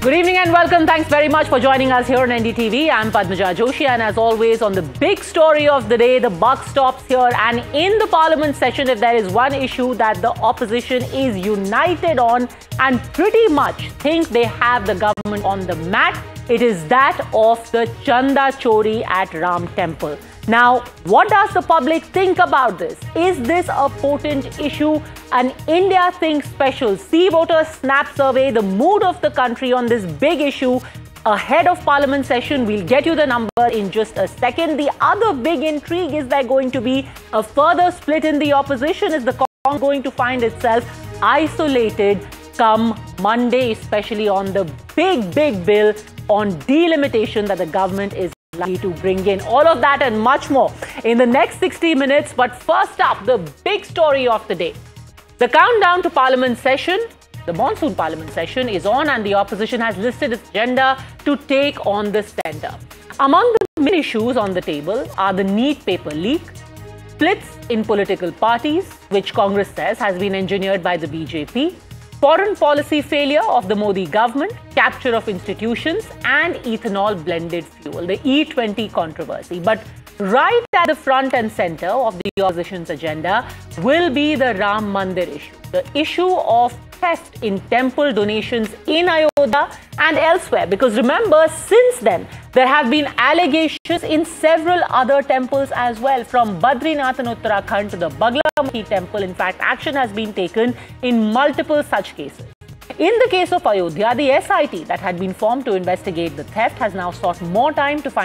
Good evening and welcome. Thanks very much for joining us here on NDTV. I'm Padmaja Joshi, and as always on the big story of the day, the buck stops here. And in the Parliament session, if there is one issue that the opposition is united on and pretty much think they have the government on the mat, it is that of the Chanda Chori at Ram Temple. Now, what does the public think about this? Is this a potent issue? An India Think Special C-Voter Snap Survey, the mood of the country on this big issue ahead of Parliament session. We'll get you the number in just a second. The other big intrigue, is there going to be a further split in the opposition? Is the Congress going to find itself isolated come Monday, especially on the big bill on delimitation that the government is likely to bring in? All of that and much more in the next 60 minutes. But first up, the big story of the day. The countdown to Parliament session, the monsoon Parliament session, is on, and the opposition has listed its agenda to take on the centre. Among the main issues on the table are the NEET paper leak, splits in political parties, which Congress says has been engineered by the BJP, foreign policy failure of the Modi government, capture of institutions, and ethanol blended fuel, the E20 controversy. But right at the front and centre of the opposition's agenda will be the Ram Mandir issue, the issue of theft in temple donations in Ayodhya and elsewhere. Because remember, since then, there have been allegations in several other temples as well, from Badrinath in Uttarakhand to the Baglamukhi temple. In fact, action has been taken in multiple such cases. In the case of Ayodhya, the SIT that had been formed to investigate the theft has now sought more time to find